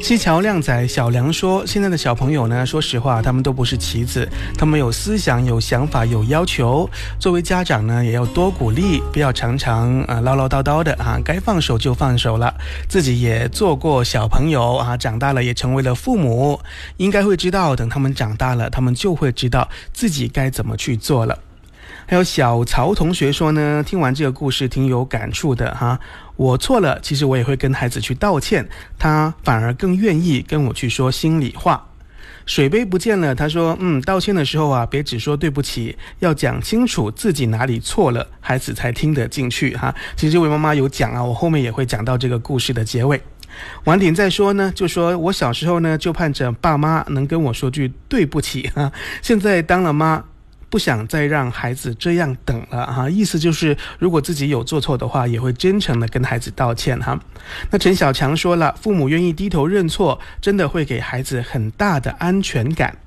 西桥靓仔小梁说，现在的小朋友呢，说实话他们都不是棋子，他们有思想有想法有要求，作为家长呢也要多鼓励，不要常常唠唠叨叨的该放手就放手了。自己也做过小朋友长大了也成为了父母，应该会知道，等他们长大了，他们就会知道自己该怎么去做了。还有小曹同学说呢，听完这个故事挺有感触的我错了，其实我也会跟孩子去道歉，他反而更愿意跟我去说心里话。水杯不见了，他说道歉的时候别只说对不起，要讲清楚自己哪里错了，孩子才听得进去其实这位妈妈有讲我后面也会讲到这个故事的结尾。晚点再说呢，就说我小时候呢就盼着爸妈能跟我说句对不起现在当了妈，不想再让孩子这样等了意思就是如果自己有做错的话，也会真诚的跟孩子道歉那陈小强说了，父母愿意低头认错，真的会给孩子很大的安全感。